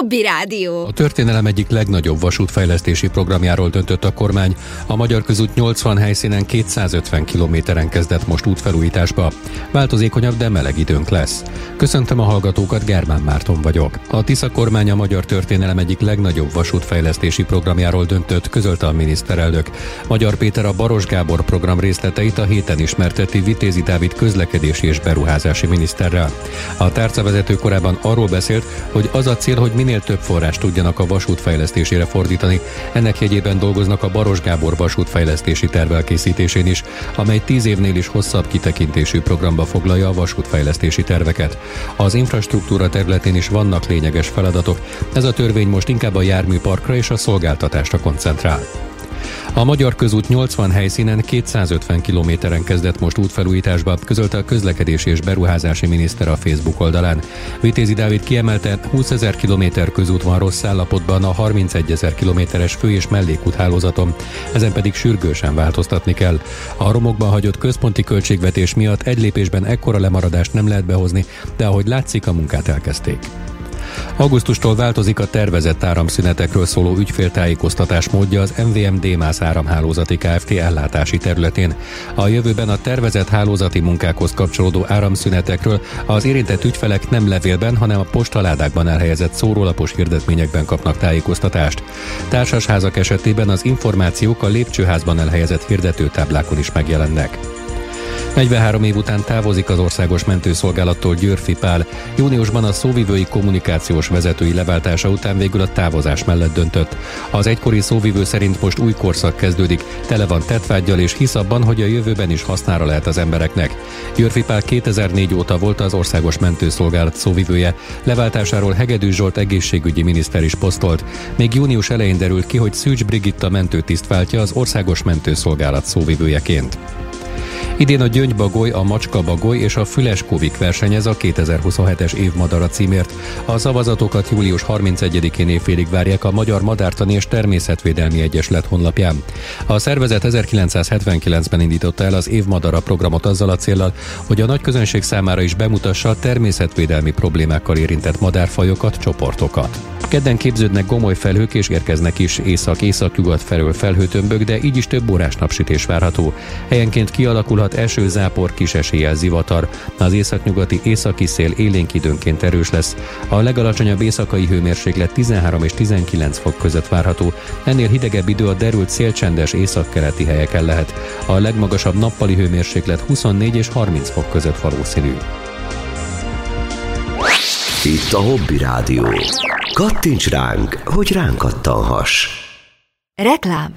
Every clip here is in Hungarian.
Hobby Rádió. A történelem egyik legnagyobb vasútfejlesztési programjáról döntött a kormány. A Magyar Közút 80 helyszínen 250 kilométeren kezdett most útfelújításba. Változékonyabb, de meleg időnk lesz. Köszöntöm a hallgatókat, Germán Márton vagyok. A Tisza kormány a magyar történelem egyik legnagyobb vasútfejlesztési programjáról döntött, közölte a miniszterelnök. Magyar Péter a Baros Gábor program részleteit a héten ismerteti Vitézi Dávid közlekedési és beruházási miniszterrel. A tárcavezető korábban arról beszélt, hogy az a cél, hogy minél több forrást tudjanak a vasút fejlesztésére fordítani. Ennek jegyében dolgoznak a Baros Gábor vasútfejlesztési terv elkészítésén is, amely 10 évnél is hosszabb kitekintésű programba foglalja a vasútfejlesztési terveket. Az infrastruktúra területén is vannak lényeges feladatok. Ez a törvény most inkább a járműparkra és a szolgáltatásra koncentrál. A Magyar Közút 80 helyszínen 250 kilométeren kezdett most útfelújításba, közölte a közlekedési és beruházási miniszter a Facebook oldalán. Vitézi Dávid kiemelte, 20 000 kilométer közút van rossz állapotban a 31 000 kilométeres fő- és mellékúthálózaton, ezen pedig sürgősen változtatni kell. A romokban hagyott központi költségvetés miatt egy lépésben ekkora lemaradást nem lehet behozni, de ahogy látszik, a munkát elkezdték. Augusztustól változik a tervezett áramszünetekről szóló ügyféltájékoztatás módja az MVM Démász áramhálózati Kft. Ellátási területén. A jövőben a tervezett hálózati munkákhoz kapcsolódó áramszünetekről az érintett ügyfelek nem levélben, hanem a postaládákban elhelyezett szórólapos hirdetményekben kapnak tájékoztatást. Társasházak esetében az információk a lépcsőházban elhelyezett hirdetőtáblákon is megjelennek. 43 év után távozik az Országos Mentőszolgálattól Győrfi Pál. Júniusban a szóvivői kommunikációs vezetői leváltása után végül a távozás mellett döntött. Az egykori szóvivő szerint most új korszak kezdődik, tele van tettvággyal és hisz abban, hogy a jövőben is hasznára lehet az embereknek. Győrfi Pál 2004 óta volt az Országos Mentőszolgálat szóvivője. Leváltásáról Hegedűs Zsolt egészségügyi miniszter is posztolt. Még június elején derült ki, hogy Szűcs Brigitta mentőtiszt váltja az Országos Mentőszolgálat szóvivőjeként. Idén a gyöngybagoly, a macskabagoly és a füleskóvik versenyez a 2027-es évmadara címért. A szavazatokat július 31-én évfélig várják a Magyar Madártani és Természetvédelmi Egyesület honlapján. A szervezet 1979-ben indította el az évmadara programot azzal a céllal, hogy a nagy közönség számára is bemutassa a természetvédelmi problémákkal érintett madárfajokat, csoportokat. Kedden képződnek gomoly felhők és érkeznek is észak-északnyugat felől felhőtömbök, de így is több órás napsütés várható. Helyenként kialakulhat eső, zápor, kis eséllyel zivatar. Az északnyugati északi szél élénk időnként erős lesz. A legalacsonyabb éjszakai hőmérséklet 13 és 19 fok között várható. Ennél hidegebb idő a derült szélcsendes északkeleti helyeken lehet. A legmagasabb nappali hőmérséklet 24 és 30 fok között valószínű. Itt a Hobby Rádió. Kattints ránk, hogy ránk kattanhass. Reklám.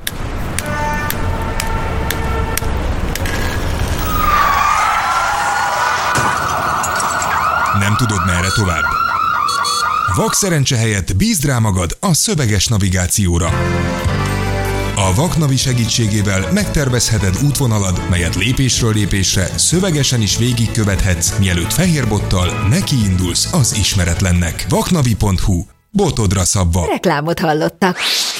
Nem tudod, merre tovább? Vakszerencse helyett bízd rá magad a szöveges navigációra. A Vaknavi segítségével megtervezheted útvonalad, melyet lépésről lépésre szövegesen is végigkövethetsz, mielőtt fehérbottal nekiindulsz az ismeretlennek. Vaknavi.hu. Botodra szabva. Reklámot hallottak.